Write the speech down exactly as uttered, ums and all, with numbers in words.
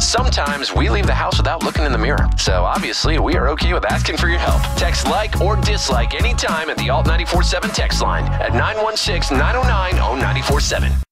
sometimes we leave the house without looking in the mirror. So obviously, we are okay with asking for your help. Text like or dislike anytime at the Alt nine four seven text line at nine one six, nine oh nine, oh nine four seven.